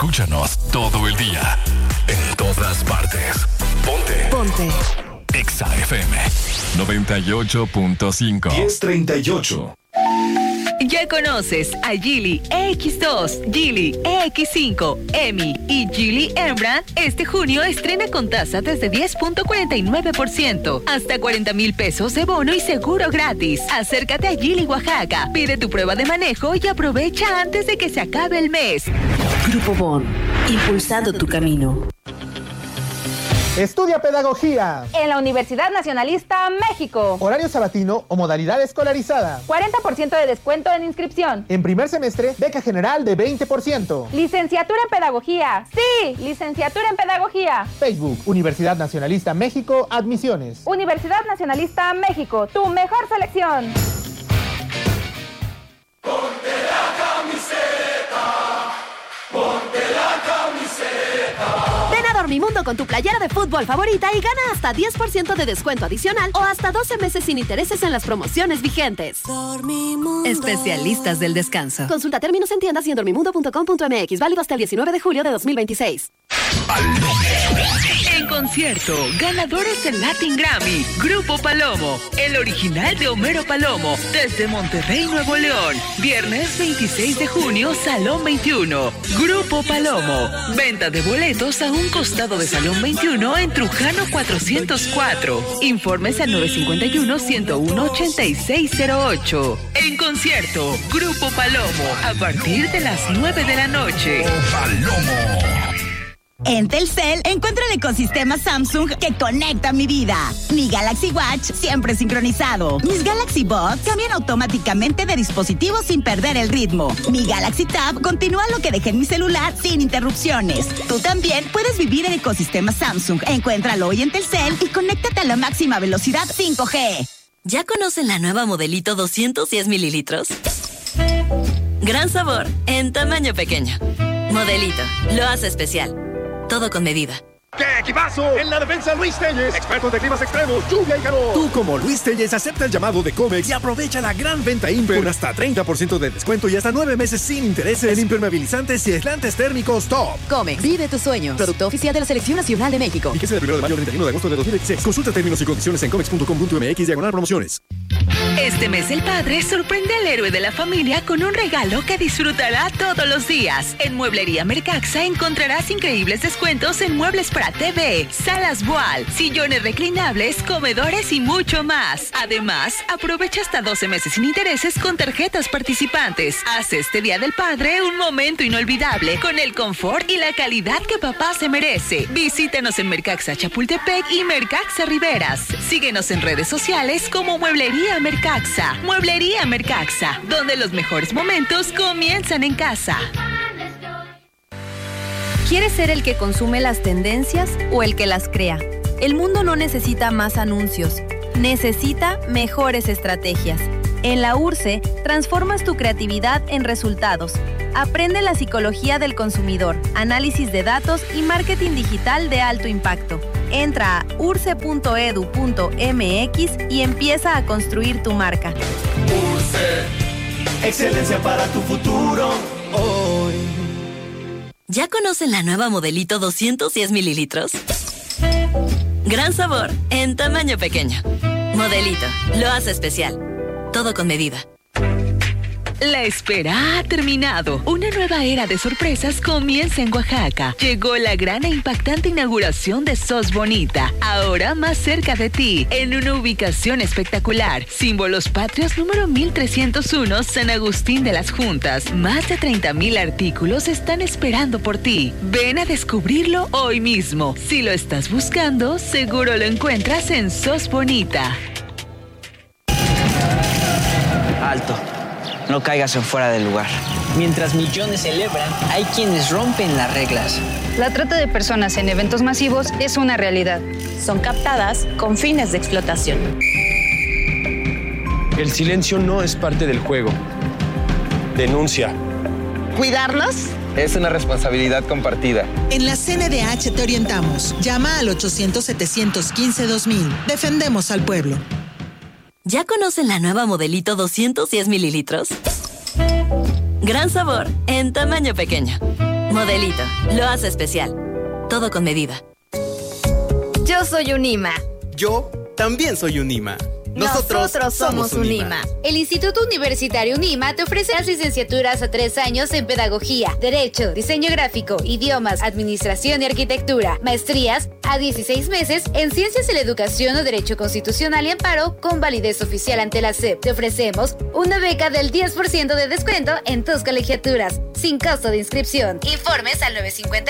Escúchanos todo el día, en todas partes. Ponte. Exa FM 98.5. 1038. Ya conoces a Geely EX2, Geely EX5, EMI y Geely Embraer. Este junio estrena con tasa desde 10.49%, hasta 40,000 pesos de bono y seguro gratis. Acércate a Geely Oaxaca, pide tu prueba de manejo y aprovecha antes de que se acabe el mes. Grupo Bon, impulsando tu camino. Estudia pedagogía en la Universidad Nacionalista México. Horario sabatino o modalidad escolarizada. 40% de descuento en inscripción. En primer semestre, beca general de 20%. Licenciatura en pedagogía. Sí, licenciatura en pedagogía. Facebook, Universidad Nacionalista México, admisiones. Universidad Nacionalista México, tu mejor selección. Ponte la camiseta, ponte la camiseta. Ven a Dormimundo con tu playera de fútbol favorita y gana hasta 10% de descuento adicional o hasta 12 meses sin intereses en las promociones vigentes. Dormimundo. Especialistas del descanso. Consulta términos en tiendas y en dormimundo.com.mx. Válido hasta el 19 de julio de 2026. En concierto, ganadores del Latin Grammy, Grupo Palomo, el original de Homero Palomo, desde Monterrey, Nuevo León. Viernes 26 de junio, Salón 21. Grupo Palomo. Venta de boletos a un costado de Salón 21 en Trujano 404. Informes al 951-101-8608. En concierto, Grupo Palomo, a partir de las 9 de la noche. Palomo. En Telcel encuentro el ecosistema Samsung que conecta mi vida. Mi Galaxy Watch siempre sincronizado. Mis Galaxy Buds cambian automáticamente de dispositivo sin perder el ritmo. Mi Galaxy Tab continúa lo que dejé en mi celular sin interrupciones. Tú también puedes vivir el ecosistema Samsung. Encuéntralo hoy en Telcel y conéctate a la máxima velocidad 5G. ¿Ya conocen la nueva Modelito 210 mililitros? Gran sabor en tamaño pequeño. Modelito, lo hace especial. Todo con medida. ¡Qué equipazo! En la defensa, Luis Telles, expertos de climas extremos, lluvia y calor. Tú, como Luis Telles, acepta el llamado de Comex y aprovecha la gran venta Imper con hasta 30% de descuento y hasta 9 meses sin intereses en impermeabilizantes y aislantes térmicos top. Comex, vive tus sueños. Producto oficial de la Selección Nacional de México. Fíjese del 1 de mayo al 31 de agosto de 2016. Consulta términos y condiciones en comex.com.mx/promociones. Este mes el padre sorprende al héroe de la familia con un regalo que disfrutará todos los días. En Mueblería Mercaxa encontrarás increíbles descuentos en muebles para TV, salas Boal, sillones reclinables, comedores y mucho más. Además, aprovecha hasta 12 meses sin intereses con tarjetas participantes. Haz este Día del Padre un momento inolvidable con el confort y la calidad que papá se merece. Visítanos en Mercaxa Chapultepec y Mercaxa Riberas. Síguenos en redes sociales como Mueblería Mercaxa. Mueblería Mercaxa, donde los mejores momentos comienzan en casa. ¿Quieres ser el que consume las tendencias o el que las crea? El mundo no necesita más anuncios, necesita mejores estrategias. En la URSE, transformas tu creatividad en resultados. Aprende la psicología del consumidor, análisis de datos y marketing digital de alto impacto. Entra a urse.edu.mx y empieza a construir tu marca. URSE, excelencia para tu futuro hoy. ¿Ya conocen la nueva Modelito 210 mililitros? Gran sabor en tamaño pequeño. Modelito, lo hace especial. Todo con medida. La espera ha terminado. Una nueva era de sorpresas comienza en Oaxaca. Llegó la gran e impactante inauguración de SOS Bonita, ahora más cerca de ti, en una ubicación espectacular. Símbolos Patrios número 1301, San Agustín de las Juntas. Más de 30,000 artículos están esperando por ti. Ven a descubrirlo hoy mismo. Si lo estás buscando, seguro lo encuentras en SOS Bonita. Alto. No caigas en fuera del lugar. Mientras millones celebran, hay quienes rompen las reglas. La trata de personas en eventos masivos es una realidad. Son captadas con fines de explotación. El silencio no es parte del juego. Denuncia. ¿Cuidarnos? Es una responsabilidad compartida. En la CNDH te orientamos. Llama al 800-715-2000. Defendemos al pueblo. ¿Ya conocen la nueva Modelito 210 mililitros? Gran sabor en tamaño pequeño. Modelito, lo hace especial. Todo con medida. Yo soy Unima. Yo también soy Unima. Nosotros somos Unima. El Instituto Universitario Unima te ofrece las licenciaturas a 3 años en Pedagogía, Derecho, Diseño Gráfico, Idiomas, Administración y Arquitectura. Maestrías a 16 meses en Ciencias de la Educación o Derecho Constitucional y Amparo con validez oficial ante la SEP. Te ofrecemos una beca del 10% de descuento en tus colegiaturas, sin costo de inscripción. Informes al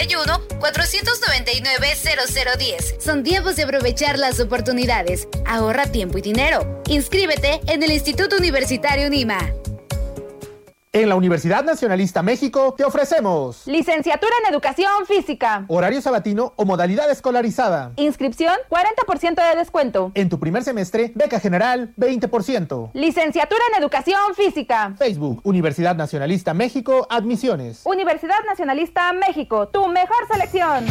951-499-0010. Son tiempos de aprovechar las oportunidades. Ahorra tiempo y dinero. Inscríbete en el Instituto Universitario Unima. En la Universidad Nacionalista México te ofrecemos licenciatura en Educación Física, horario sabatino o modalidad escolarizada. Inscripción 40% de descuento. En tu primer semestre, beca general 20%. Licenciatura en Educación Física. Facebook, Universidad Nacionalista México, admisiones. Universidad Nacionalista México, tu mejor selección.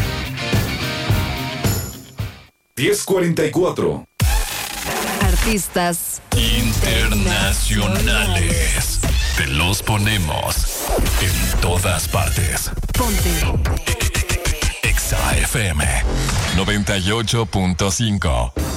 10:44. Artistas internacionales. Te los ponemos en todas partes. Ponte. Exa FM 98.5.